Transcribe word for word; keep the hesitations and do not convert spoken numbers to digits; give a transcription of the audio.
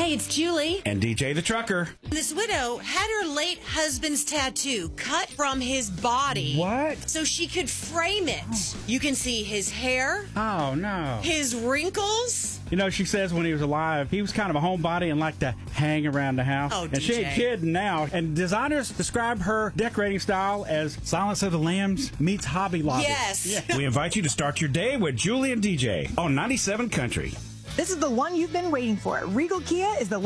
Hey, it's Julie. And D J the Trucker. This widow had her late husband's tattoo cut from his body. What? So she could frame it. You can see his hair, Oh, no. his wrinkles. You know, she says when he was alive, he was kind of a homebody and liked to hang around the house. Oh, and she D J. ain't kidding now. And designers describe her decorating style as Silence of the Lambs meets Hobby Lobby. Yes. Yeah. We invite you to start your day with Julie and D J on ninety-seven Country. This is the one you've been waiting for. Regal Kia is the